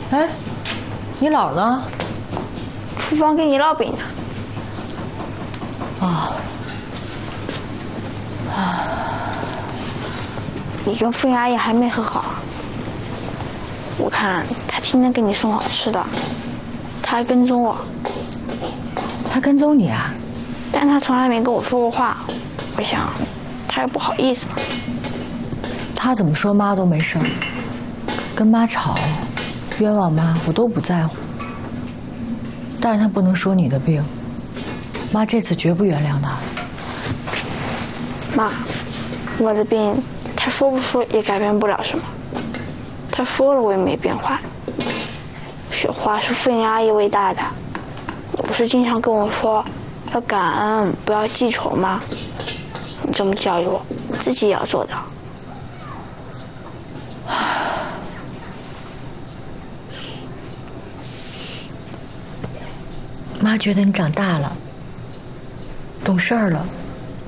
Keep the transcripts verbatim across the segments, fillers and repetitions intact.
哎，你姥呢？ 厨房给你烙饼呢。 啊。啊。 你跟傅阿姨还没和好。我看她天天给你送好吃的，她还跟踪我。 她跟踪你啊？ 但她从来没跟我说过话。我想，她也不好意思吧。 她怎么说妈都没事儿，跟妈吵，冤枉妈我都不在乎。但是她不能说你的病，妈这次绝不原谅她。 妈，我的病，她说不说也改变不了什么。她说了我也没变坏。雪花是傅阿姨喂大的，你不是经常跟我说要感恩，不要记仇吗？你这么教育我，自己也要做到。 妈觉得你长大了，懂事儿了。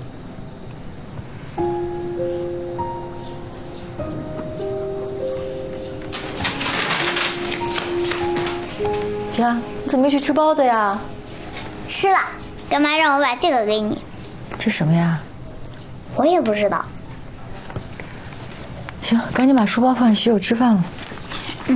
呀，你怎么没去吃包子呀？ 吃了，干妈让我把这个给你。 这什么呀？ 我也不知道。 行，赶紧把书包放下，洗手吃饭了。